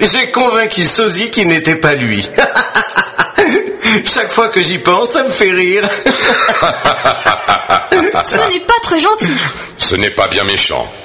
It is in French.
J'ai convaincu Sosie qu'il n'était pas lui. Chaque fois que j'y pense, ça me fait rire. Ce n'est pas très gentil. Ce n'est pas bien méchant.